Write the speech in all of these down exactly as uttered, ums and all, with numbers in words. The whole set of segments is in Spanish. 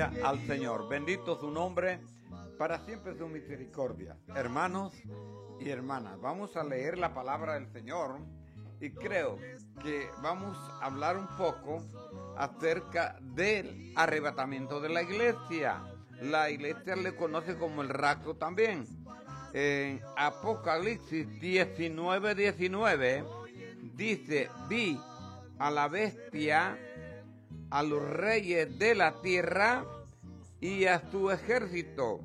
Gloria al Señor. Bendito su nombre, para siempre su misericordia. Hermanos y hermanas, vamos a leer la palabra del Señor y creo que vamos a hablar un poco acerca del arrebatamiento de la iglesia. La iglesia le conoce como el rapto también. En Apocalipsis diecinueve, diecinueve dice: vi a la bestia, a los reyes de la tierra y a su ejército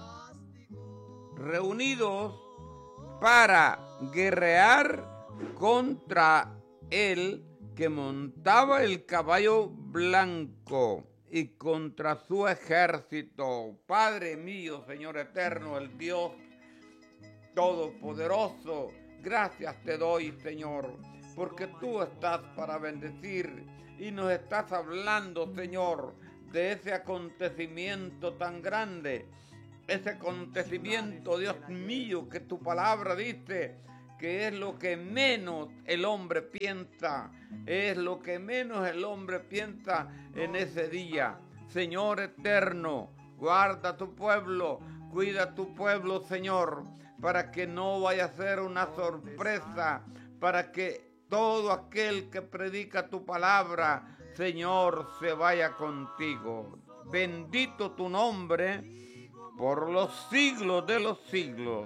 reunidos para guerrear contra el que montaba el caballo blanco y contra su ejército. Padre mío, Señor eterno, el Dios todopoderoso, gracias te doy, Señor, porque tú estás para bendecir y nos estás hablando, Señor, de ese acontecimiento tan grande, ese acontecimiento, Dios mío, que tu palabra dice que es lo que menos el hombre piensa, es lo que menos el hombre piensa en ese día. Señor eterno, guarda a tu pueblo, cuida a tu pueblo, Señor, para que no vaya a ser una sorpresa, para que todo aquel que predica tu palabra, Señor, se vaya contigo. Bendito tu nombre por los siglos de los siglos.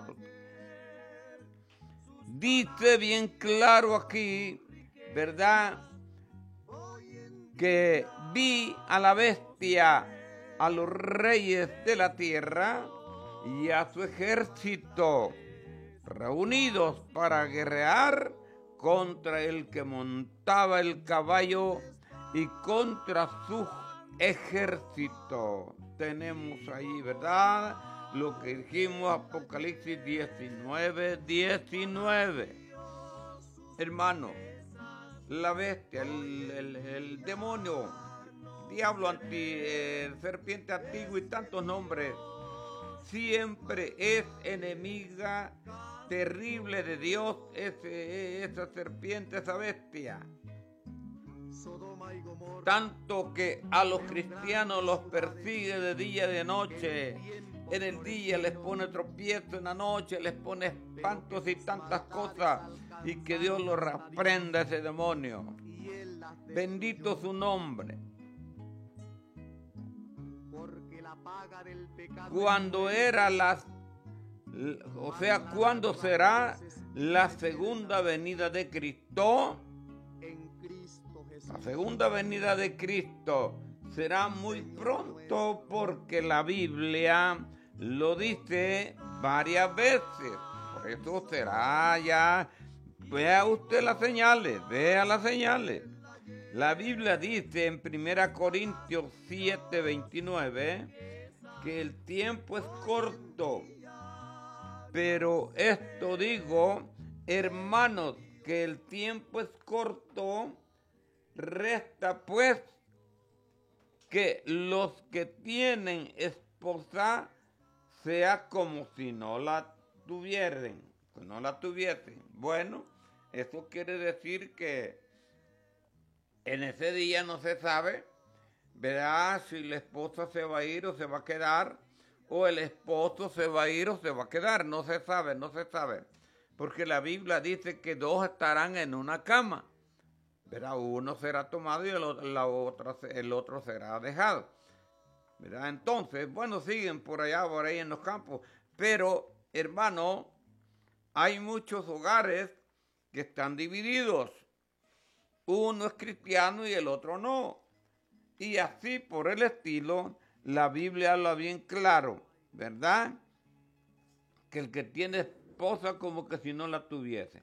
Dice bien claro aquí, ¿verdad?, que vi a la bestia, a los reyes de la tierra y a su ejército reunidos para guerrear contra el que montaba el caballo y contra su ejército. Tenemos ahí, ¿verdad?, lo que dijimos, Apocalipsis diecinueve, diecinueve. Hermano, la bestia, el, el, el demonio, diablo, anti, eh, serpiente antiguo y tantos nombres, siempre es enemiga terrible de Dios, ese, esa serpiente, esa bestia. Tanto que a los cristianos los persigue de día y de noche. En el día les pone tropiezo, en la noche les pone espantos y tantas cosas. Y que Dios lo reprenda a ese demonio. Bendito su nombre. Cuando era la, o sea, ¿cuándo será la segunda venida de Cristo? La segunda venida de Cristo será muy pronto, porque la Biblia lo dice varias veces. Por eso será ya, vea usted las señales, vea las señales. La Biblia dice en primera Corintios siete, veintinueve que el tiempo es corto. Pero esto digo, hermanos, que el tiempo es corto. Resta pues que los que tienen esposa sea como si no la tuvieran, que no la tuviesen. Bueno, eso quiere decir que en ese día no se sabe, ¿verdad?, si la esposa se va a ir o se va a quedar, o el esposo se va a ir o se va a quedar. No se sabe, no se sabe, porque la Biblia dice que dos estarán en una cama. ¿Verdad? Uno será tomado y el, la otra, el otro será dejado. ¿Verdad? Entonces, bueno, siguen por allá, por ahí en los campos. Pero, hermano, hay muchos hogares que están divididos. Uno es cristiano y el otro no. Y así, por el estilo, la Biblia habla bien claro, ¿verdad?, que el que tiene esposa como que si no la tuviese.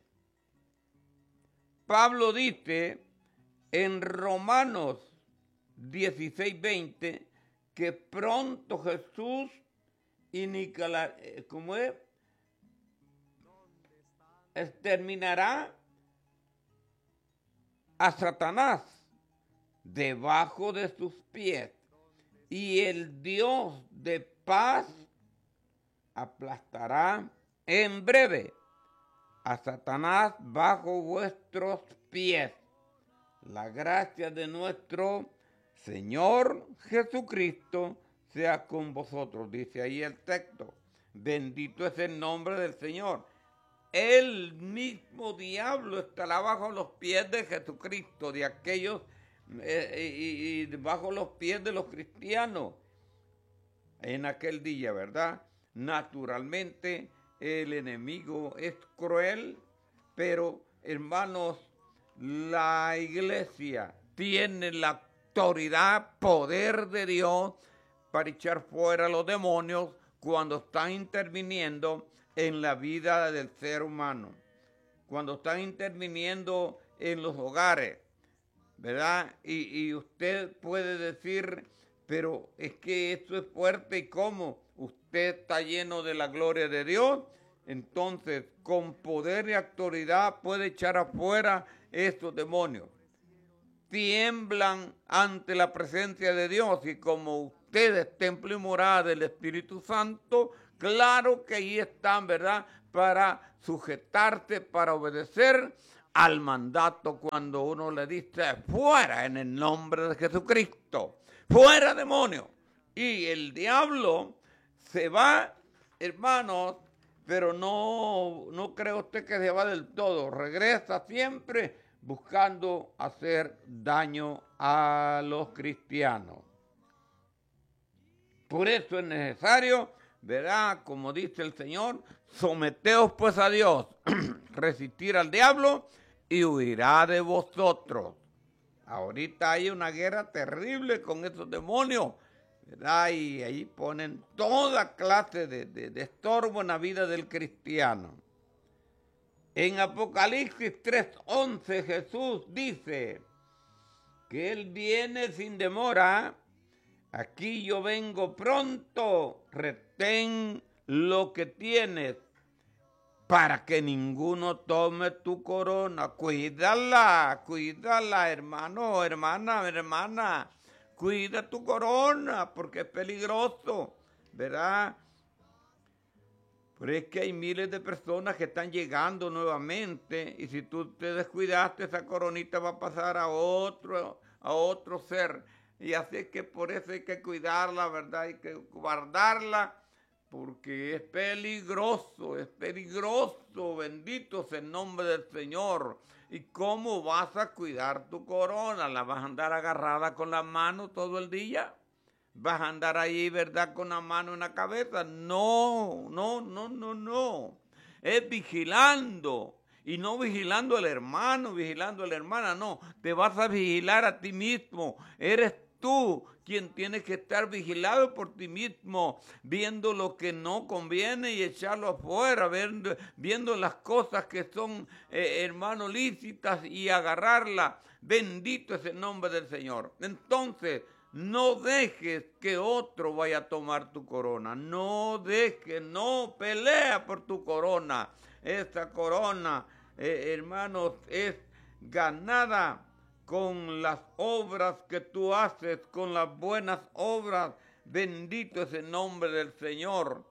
Pablo dice en Romanos dieciséis, veinte que pronto Jesús iniquilará, ¿cómo es?, exterminará a Satanás debajo de sus pies, y el Dios de paz aplastará en breve a Satanás bajo vuestros pies. La gracia de nuestro Señor Jesucristo sea con vosotros. Dice ahí el texto. Bendito es el nombre del Señor. El mismo diablo estará bajo los pies de Jesucristo, de aquellos eh, y, y bajo los pies de los cristianos en aquel día, ¿verdad? Naturalmente el enemigo es cruel, pero hermanos, la iglesia tiene la autoridad, poder de Dios para echar fuera los demonios cuando están interviniendo en la vida del ser humano, cuando están interviniendo en los hogares, ¿verdad? Y, y usted puede decir, pero es que esto es fuerte, ¿y cómo? Usted está lleno de la gloria de Dios, entonces con poder y autoridad puede echar afuera estos demonios. Tiemblan ante la presencia de Dios, y como usted es templo y morada del Espíritu Santo, claro que ahí están, ¿verdad? Para sujetarse, para obedecer al mandato cuando uno le dice fuera en el nombre de Jesucristo, fuera demonio. Y el diablo se va, hermanos, pero no, no cree usted que se va del todo, regresa siempre buscando hacer daño a los cristianos. Por eso es necesario, ¿verdad? Como dice el Señor, someteos pues a Dios, resistir al diablo y huirá de vosotros. Ahorita hay una guerra terrible con esos demonios, ¿verdad? Y ahí ponen toda clase de, de, de estorbo en la vida del cristiano. En Apocalipsis tres once Jesús dice que Él viene sin demora. Aquí yo vengo pronto, retén lo que tienes para que ninguno tome tu corona. Cuídala, cuídala, hermano, hermana, hermana. Cuida tu corona porque es peligroso, ¿verdad? Pero es que hay miles de personas que están llegando nuevamente y si tú te descuidaste, esa coronita va a pasar a otro, a otro ser. Y así es que por eso hay que cuidarla, ¿verdad? Hay que guardarla porque es peligroso, es peligroso. Bendito sea el nombre del Señor. ¿Y cómo vas a cuidar tu corona? ¿La vas a andar agarrada con la mano todo el día? ¿Vas a andar ahí, verdad, con la mano en la cabeza? No, no, no, no, no. Es vigilando. Y no vigilando al hermano, vigilando a la hermana, no. Te vas a vigilar a ti mismo. Eres tú quien tienes que estar vigilado por ti mismo, viendo lo que no conviene y echarlo afuera, viendo, viendo las cosas que son, eh, hermano, lícitas y agarrarla. Bendito es el nombre del Señor. Entonces, no dejes que otro vaya a tomar tu corona. No dejes, no pelea por tu corona. Esta corona, eh, hermanos, es ganada con las obras que tú haces, con las buenas obras. Bendito es el nombre del Señor.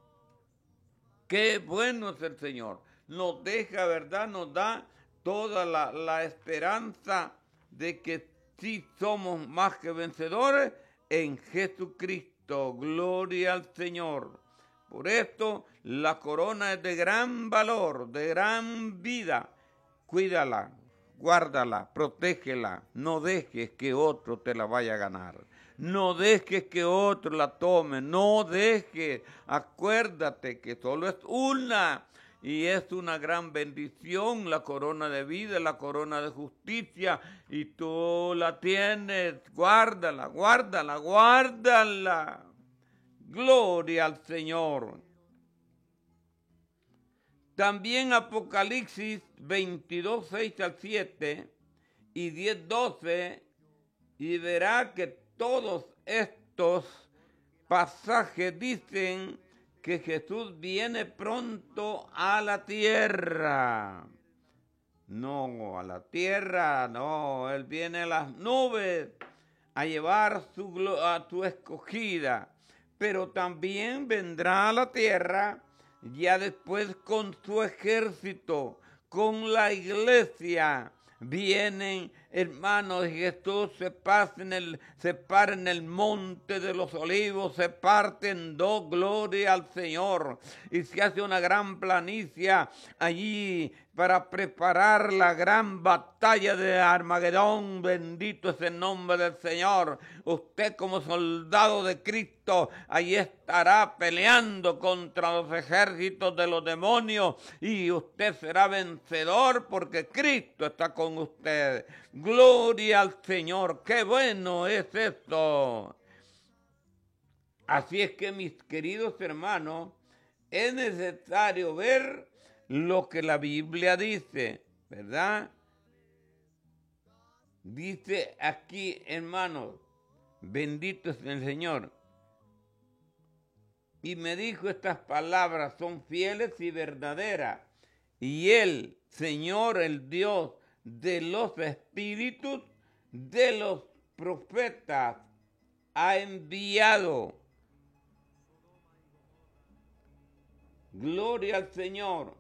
Qué bueno es el Señor. Nos deja, ¿verdad? Nos da toda la, la esperanza de que sí somos más que vencedores en Jesucristo. Gloria al Señor. Por esto la corona es de gran valor, de gran vida. Cuídala, guárdala, protégela. No dejes que otro te la vaya a ganar. No dejes que otro la tome. No dejes. Acuérdate que solo es una. Y es una gran bendición, la corona de vida, la corona de justicia. Y tú la tienes. Guárdala, guárdala, guárdala. Gloria al Señor. También Apocalipsis veintidós, seis al siete y diez, doce. Y verá que todos estos pasajes dicen que Jesús viene pronto a la tierra. No, a la tierra, no. Él viene a las nubes a llevar su, a su escogida. Pero también vendrá a la tierra ya después con su ejército, con la iglesia. Vienen hermanos, Jesús se pasa en el, se para en el monte de los olivos, se parte en dos, gloria al Señor, y se hace una gran planicie allí para preparar la gran batalla de Armagedón. Bendito es el nombre del Señor. Usted como soldado de Cristo, ahí estará peleando contra los ejércitos de los demonios y usted será vencedor porque Cristo está con usted. Gloria al Señor. ¡Qué bueno es esto! Así es que, mis queridos hermanos, es necesario ver lo que la Biblia dice, ¿verdad? Dice aquí, hermanos, bendito es el Señor. Y me dijo, estas palabras son fieles y verdaderas. Y el Señor, el Dios de los espíritus, de los profetas, ha enviado. Gloria al Señor.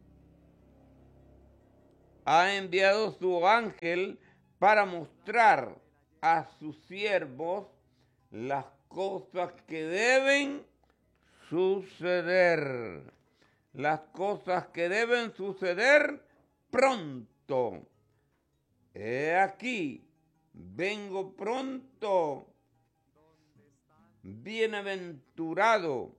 Ha enviado su ángel para mostrar a sus siervos las cosas que deben suceder. Las cosas que deben suceder pronto. He aquí, vengo pronto. Bienaventurado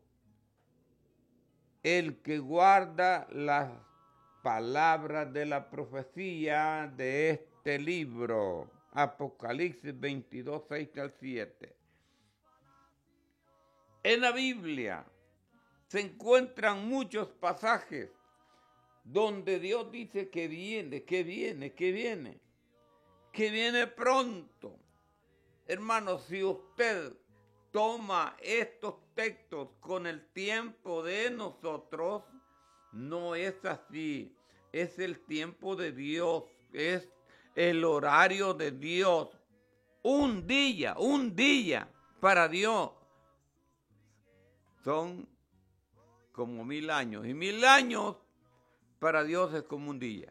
el que guarda las palabras de la profecía de este libro. Apocalipsis veintidós, seis al siete. En la Biblia se encuentran muchos pasajes donde Dios dice que viene, que viene, que viene, que viene pronto. Hermanos, si usted toma estos textos con el tiempo de nosotros, no es así. Es el tiempo de Dios, es el horario de Dios. Un día, un día para Dios son como mil años. Y mil años para Dios es como un día.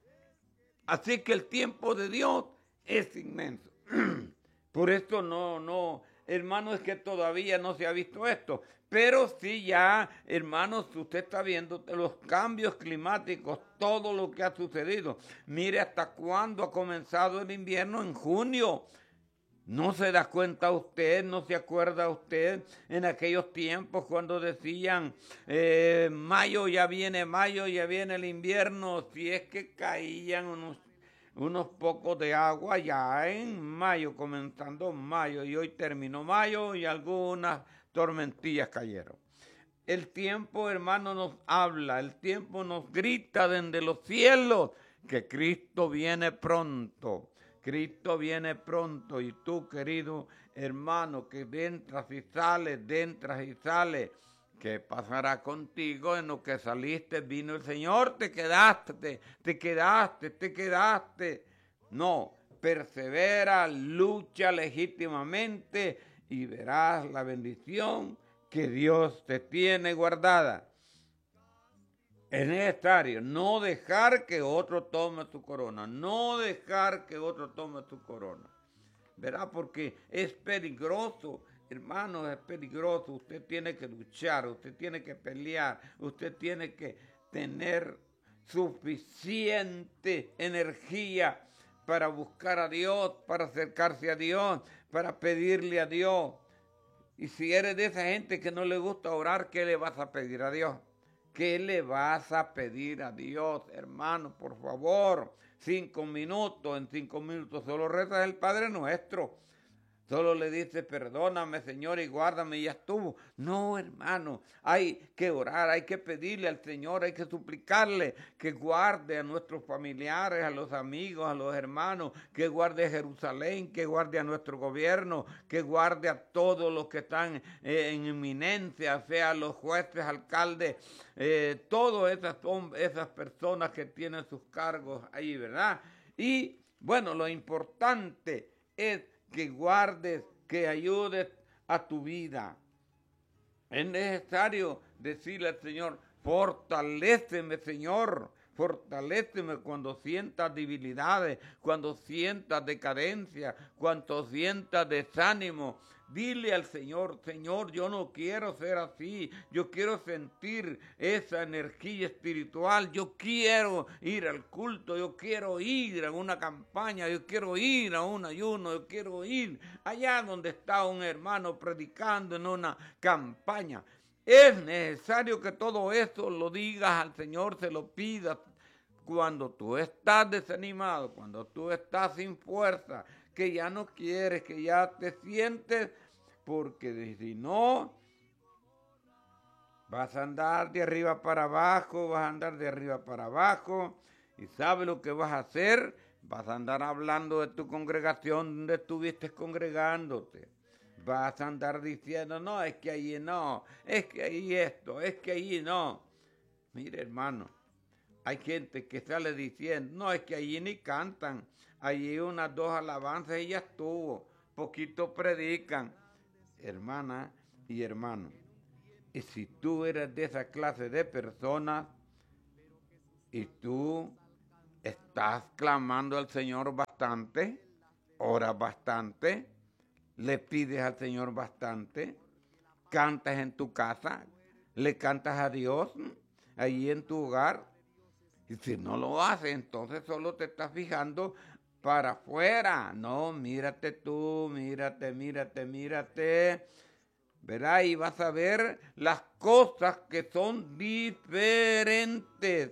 Así que el tiempo de Dios es inmenso. Por esto no, no, hermano, es que todavía no se ha visto esto. Pero sí ya, hermanos, usted está viendo los cambios climáticos, todo lo que ha sucedido. Mire hasta cuándo ha comenzado el invierno, en junio. ¿No se da cuenta usted, no se acuerda usted en aquellos tiempos cuando decían eh, mayo, ya viene mayo, ya viene el invierno? Si es que caían unos, unos pocos de agua ya en mayo, comenzando mayo, y hoy terminó mayo y algunas tormentillas cayeron. El tiempo, hermano, nos habla, el tiempo nos grita desde los cielos que Cristo viene pronto. Cristo viene pronto y tú, querido hermano, que entras y sales, entras y sales, ¿qué pasará contigo? En lo que saliste vino el Señor, te quedaste, te, te quedaste, te quedaste. No, persevera, lucha legítimamente y verás la bendición que Dios te tiene guardada. Es necesario no dejar que otro tome tu corona, no dejar que otro tome tu corona, ¿verdad? Porque es peligroso, hermanos, es peligroso. Usted tiene que luchar, usted tiene que pelear, usted tiene que tener suficiente energía para buscar a Dios, para acercarse a Dios, para pedirle a Dios. Y si eres de esa gente que no le gusta orar, ¿qué le vas a pedir a Dios? ¿Qué le vas a pedir a Dios, hermano? Por favor, cinco minutos, en cinco minutos solo rezas el Padre Nuestro. Solo le dices, perdóname, Señor, y guárdame, y ya estuvo. No, hermano, hay que orar, hay que pedirle al Señor, hay que suplicarle que guarde a nuestros familiares, a los amigos, a los hermanos, que guarde a Jerusalén, que guarde a nuestro gobierno, que guarde a todos los que están eh, en inminencia, sea los jueces, alcaldes, eh, todas esas, esas personas que tienen sus cargos ahí, ¿verdad? Y, bueno, lo importante es que guardes, que ayudes a tu vida. Es necesario decirle al Señor, fortaléceme, Señor, Fortaléceme cuando sientas debilidades, cuando sientas decadencia, cuando sientas desánimo. Dile al Señor, Señor, yo no quiero ser así, yo quiero sentir esa energía espiritual, yo quiero ir al culto, yo quiero ir a una campaña, yo quiero ir a un ayuno, yo quiero ir allá donde está un hermano predicando en una campaña. Es necesario que todo eso lo digas al Señor, se lo pidas cuando tú estás desanimado, cuando tú estás sin fuerza, que ya no quieres, que ya te sientes, porque si no, vas a andar de arriba para abajo, vas a andar de arriba para abajo, y ¿sabes lo que vas a hacer? Vas a andar hablando de tu congregación donde estuviste congregándote. Vas a andar diciendo, no, es que allí no, es que ahí esto, es que allí no. Mire, hermano, hay gente que sale diciendo, no, es que allí ni cantan, allí unas dos alabanzas y ya estuvo, poquito predican. Hermana y hermano, y si tú eres de esa clase de personas y tú estás clamando al Señor bastante, oras bastante, le pides al Señor bastante, cantas en tu casa, le cantas a Dios allí en tu hogar, y si no lo haces, entonces solo te estás fijando para afuera. No, mírate tú, mírate, mírate, mírate. Verás, y vas a ver las cosas que son diferentes.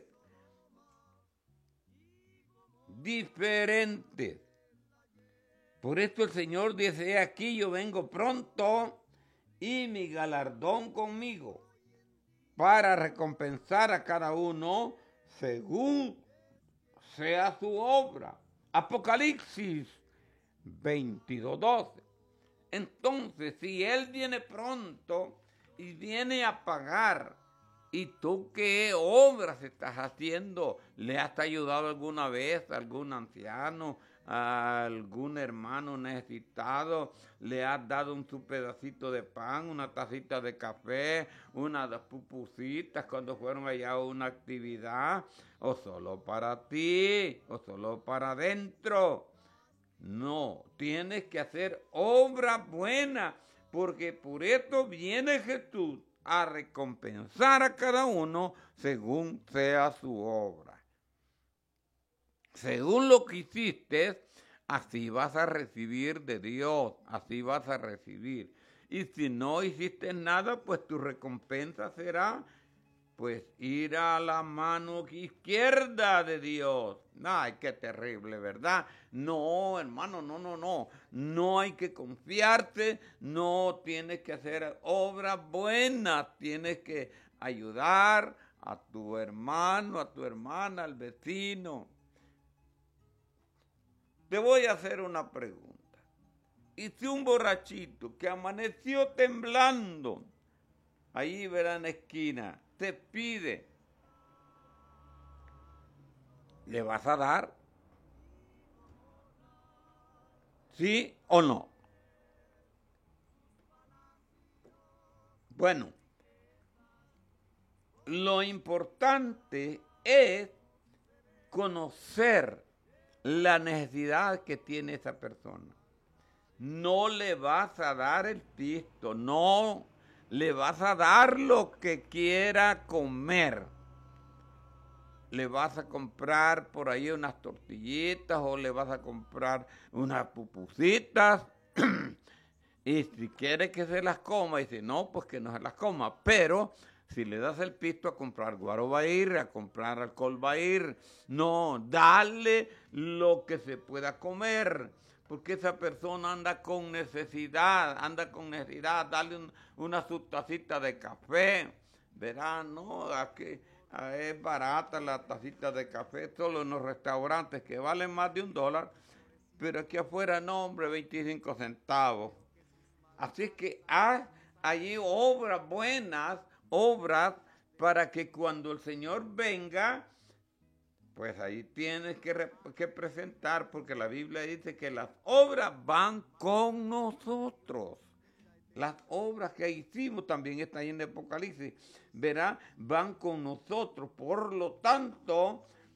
Diferentes. Por esto el Señor dice, aquí yo vengo pronto y mi galardón conmigo para recompensar a cada uno según sea su obra. Apocalipsis veintidós doce. Entonces, si Él viene pronto y viene a pagar, ¿y tú qué obras estás haciendo? ¿Le has ayudado alguna vez a algún anciano, a algún hermano necesitado? ¿Le has dado un su pedacito de pan, una tacita de café, unas pupusitas cuando fueron allá a una actividad? ¿O solo para ti? ¿O solo para adentro? No, tienes que hacer obra buena, porque por esto viene Jesús a recompensar a cada uno según sea su obra. Según lo que hiciste, así vas a recibir de Dios, así vas a recibir. Y si no hiciste nada, pues tu recompensa será pues ir a la mano izquierda de Dios. Ay, qué terrible, ¿verdad? No, hermano, no, no, no. No hay que confiarse, no tienes que hacer obras buenas, tienes que ayudar a tu hermano, a tu hermana, al vecino. Te voy a hacer una pregunta. ¿Y si un borrachito que amaneció temblando, ahí verá en la esquina, te pide, ¿le vas a dar? ¿Sí o no? Bueno, lo importante es conocer la necesidad que tiene esa persona. No le vas a dar el pisto, no. Le vas a dar lo que quiera comer. Le vas a comprar por ahí unas tortillitas o le vas a comprar unas pupusitas. Y si quiere que se las coma, y si no, pues que no se las coma. Pero si le das el pisto, a comprar guaro va a ir, a comprar alcohol va a ir. No, dale lo que se pueda comer. Porque esa persona anda con necesidad, anda con necesidad, dale un, una su tacita de café, verán, ¿no? Aquí es barata la tacita de café, solo en los restaurantes que valen más de un dólar, pero aquí afuera no, hombre, veinticinco centavos. Así es que haz allí obras buenas, obras para que cuando el Señor venga, pues ahí tienes que, que presentar, porque la Biblia dice que las obras van con nosotros. Las obras que hicimos también está ahí en el Apocalipsis, verá, van con nosotros. Por lo tanto,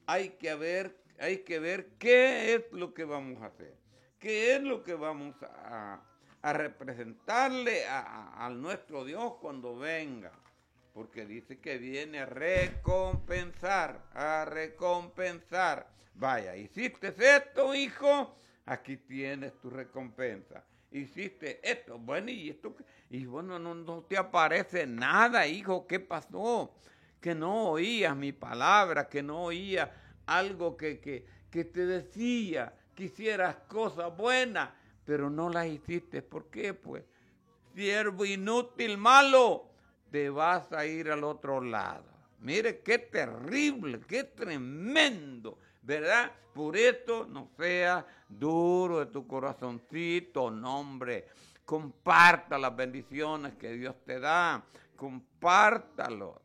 hay que ver, hay que ver qué es lo que vamos a hacer, qué es lo que vamos a, a representarle a, a, a nuestro Dios cuando venga. Porque dice que viene a recompensar, a recompensar. Vaya, hiciste esto, hijo, aquí tienes tu recompensa. Hiciste esto, bueno, y esto, y bueno, no, no te aparece nada, hijo, ¿qué pasó? Que no oías mi palabra, que no oías algo que, que, que te decía, que hicieras cosas buenas, pero no las hiciste. ¿Por qué? Pues, siervo inútil, malo, te vas a ir al otro lado. Mire qué terrible, qué tremendo, ¿verdad? Por esto no seas duro de tu corazoncito, no, hombre. Comparta las bendiciones que Dios te da, compártalo.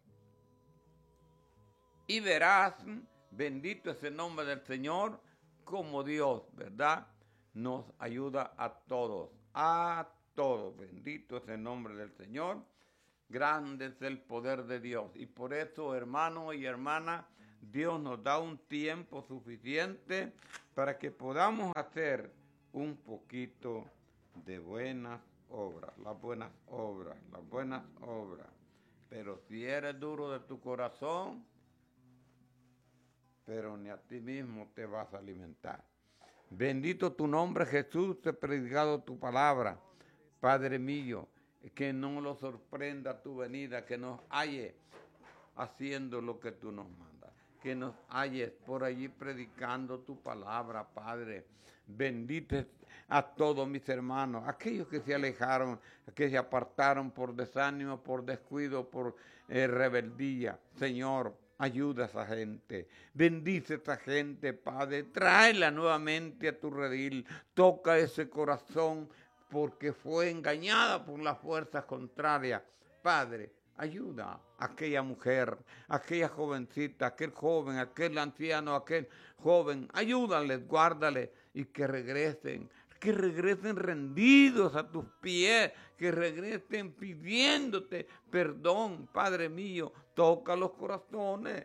Y verás, bendito es el nombre del Señor, como Dios, ¿verdad? Nos ayuda a todos, a todos. Bendito es el nombre del Señor. Grande es el poder de Dios. Y por eso, hermano y hermana, Dios nos da un tiempo suficiente para que podamos hacer un poquito de buenas obras, las buenas obras, las buenas obras. Pero si eres duro de tu corazón, pero ni a ti mismo te vas a alimentar. Bendito tu nombre, Jesús, te he predicado tu palabra, Padre mío. Que no lo sorprenda tu venida, que nos halle haciendo lo que tú nos mandas, que nos halles por allí predicando tu palabra, Padre. Bendito a todos mis hermanos, aquellos que se alejaron, que se apartaron por desánimo, por descuido, por eh, rebeldía. Señor, ayuda a esa gente, bendice a esa gente, Padre, tráela nuevamente a tu redil, toca ese corazón, porque fue engañada por las fuerzas contrarias. Padre, ayuda a aquella mujer, a aquella jovencita, a aquel joven, a aquel anciano, a aquel joven. Ayúdales, guárdales y que regresen, que regresen rendidos a tus pies, que regresen pidiéndote perdón, Padre mío. Toca los corazones.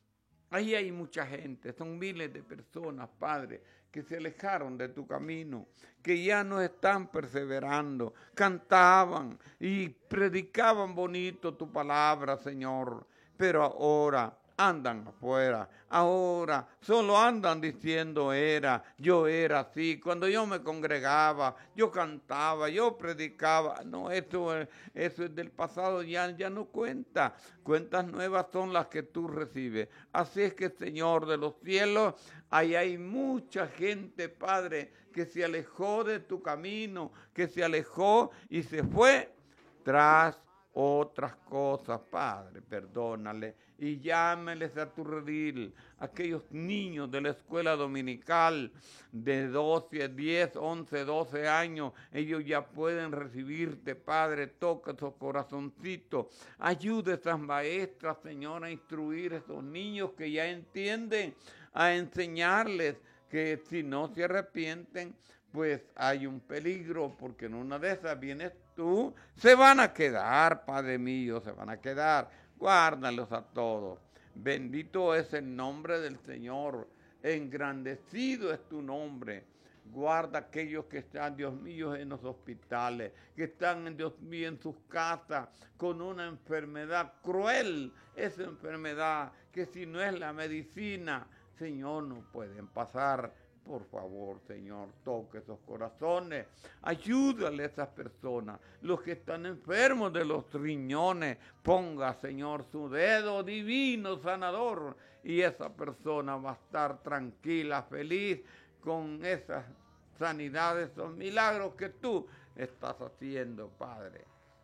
Ahí hay mucha gente, son miles de personas, Padre, que se alejaron de tu camino, que ya no están perseverando, cantaban y predicaban bonito tu palabra, Señor, pero ahora andan afuera, ahora solo andan diciendo era, yo era así, cuando yo me congregaba, yo cantaba, yo predicaba. No, eso es, eso es del pasado, ya, ya no cuenta, cuentas nuevas son las que tú recibes. Así es que, Señor de los cielos, ahí hay mucha gente, Padre, que se alejó de tu camino, que se alejó y se fue tras otras cosas, Padre, perdónale y llámeles a tu redil, aquellos niños de la escuela dominical de doce, diez, once, doce años, ellos ya pueden recibirte, Padre, toca esos corazoncitos, ayuda a esas maestras, Señor, a instruir a esos niños que ya entienden, a enseñarles que si no se arrepienten, pues hay un peligro, porque en una de esas vienes tú, se van a quedar, Padre mío, se van a quedar. Guárdalos a todos. Bendito es el nombre del Señor, engrandecido es tu nombre. Guarda a aquellos que están, Dios mío, en los hospitales, que están, Dios mío, en sus casas con una enfermedad cruel, esa enfermedad que si no es la medicina, Señor, no pueden pasar. Por favor, Señor, toque esos corazones, ayúdale a esas personas, los que están enfermos de los riñones, ponga, Señor, su dedo divino sanador y esa persona va a estar tranquila, feliz con esas sanidades, esos milagros que tú estás haciendo, Padre.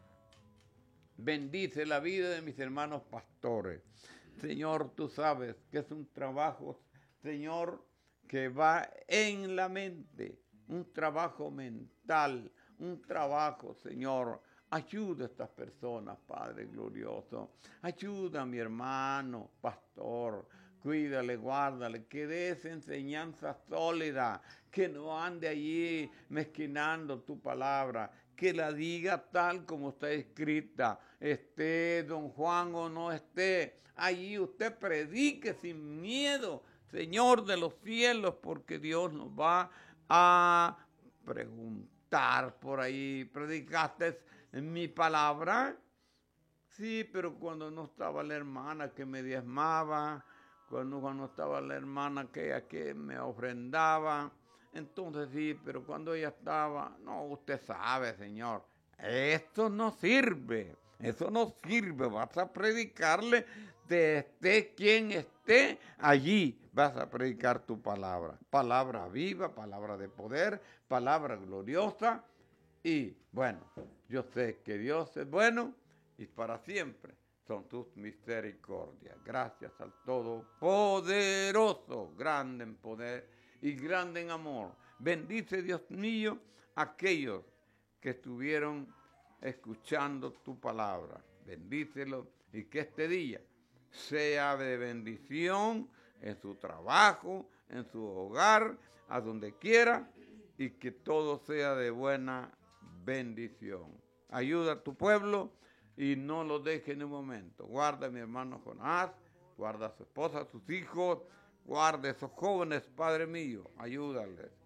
Bendice la vida de mis hermanos pastores. Señor, tú sabes que es un trabajo, Señor, que va en la mente, un trabajo mental, un trabajo, Señor. Ayuda a estas personas, Padre glorioso. Ayuda a mi hermano, pastor. Cuídale, guárdale, que dé esa enseñanza sólida, que no ande allí mezquinando tu palabra, que la diga tal como está escrita, esté don Juan o no esté. Allí usted predique sin miedo, Señor de los cielos, porque Dios nos va a preguntar por ahí. ¿Predicaste en mi palabra? Sí, pero cuando no estaba la hermana que me diezmaba, cuando, cuando estaba la hermana que, que me ofrendaba, entonces sí, pero cuando ella estaba, no, usted sabe, Señor, esto no sirve, eso no sirve, vas a predicarle de esté quien esté allí, vas a predicar tu palabra, palabra viva, palabra de poder, palabra gloriosa, y bueno, yo sé que Dios es bueno, y para siempre son tus misericordias. Gracias al Todopoderoso, grande en poder y grande en amor. Bendice, Dios mío, a aquellos que estuvieron escuchando tu palabra. Bendícelo y que este día sea de bendición en su trabajo, en su hogar, a donde quiera, y que todo sea de buena bendición. Ayuda a tu pueblo y no lo deje en un momento. Guarda a mi hermano Jonás, guarda a su esposa, a sus hijos, guarda a esos jóvenes, Padre mío, ayúdales.